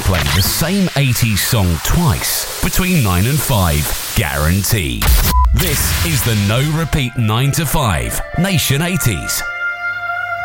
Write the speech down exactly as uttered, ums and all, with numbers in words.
play the same eighties song twice between nine and five, guaranteed. This is the No Repeat nine to five Nation eighties.